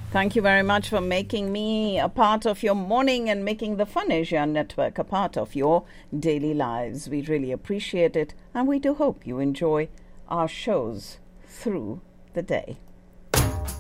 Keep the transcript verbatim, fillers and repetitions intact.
Thank you very much for making me a part of your morning and making the Fun Asia Network a part of your daily lives. We really appreciate it, and we do hope you enjoy our shows through the day.